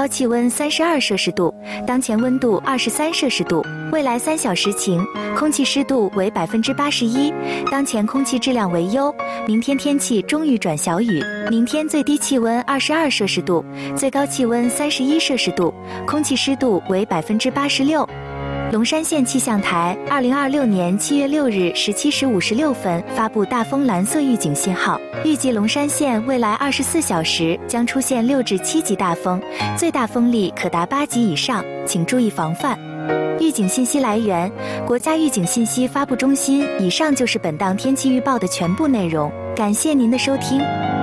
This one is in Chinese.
高气温32摄氏度，当前温度23摄氏度，未来3小时晴，空气湿度为81%，当前空气质量为优，明天天气中雨转小雨，明天最低气温22摄氏度，最高气温31摄氏度，空气湿度为86%。龙山县气象台2026年7月6日17时56分发布大风蓝色预警信号，预计龙山县未来24小时将出现6至7级大风，最大风力可达8级以上，请注意防范。预警信息来源：国家预警信息发布中心。以上就是本档天气预报的全部内容，感谢您的收听。